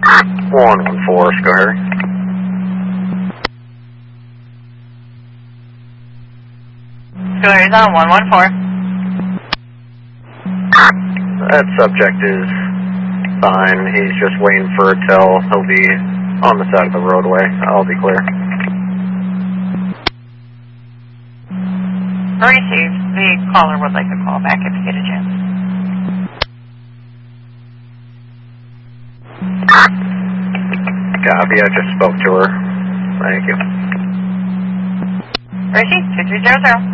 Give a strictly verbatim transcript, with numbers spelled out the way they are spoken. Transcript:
one one four, Sky Harry. Sky Harry's on one one four. That subject is fine. He's just waiting for a tell. He'll be on the side of the roadway. I'll be clear. Received. The caller would like a call back if you get a chance. Copy, I just spoke to her. Thank you. Received. two three zero zero.